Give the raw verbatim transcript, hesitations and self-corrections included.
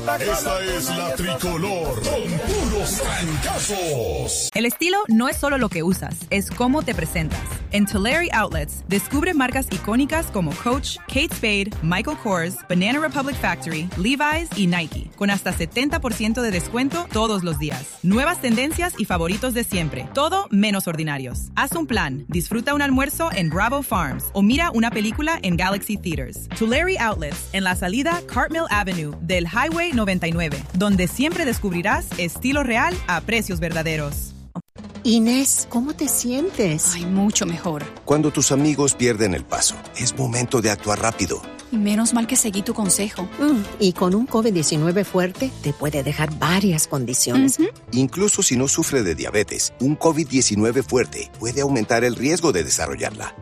Esta es la Tricolor con puros trancazos. El estilo no es solo lo que usas, es cómo te presentas. En Tulare Outlets, descubre marcas icónicas como Coach, Kate Spade, Michael Kors, Banana Republic Factory, Levi's y Nike, con hasta setenta por ciento de descuento todos los días. Nuevas tendencias y favoritos de siempre, todo menos ordinarios. Haz un plan, disfruta un almuerzo en Bravo Farms o mira una película en Galaxy Theaters. Tulare Outlets, en la salida Cartmill Avenue del Highway noventa y nueve, donde siempre descubrirás estilo real a precios verdaderos. Inés, ¿cómo te sientes? Ay, mucho mejor. Cuando tus amigos pierden el paso, es momento de actuar rápido. Y menos mal que seguí tu consejo. Mm, y con un COVID diecinueve fuerte, te puede dejar varias condiciones. Uh-huh. Incluso si no sufre de diabetes, un COVID diecinueve fuerte puede aumentar el riesgo de desarrollarla.